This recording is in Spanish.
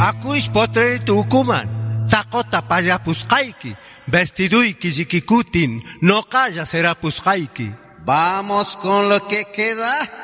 Akuish potre tukuman, takota payapusqayki, vestiduyki yikikutin, no calla serapusqayki. Vamos con lo que queda.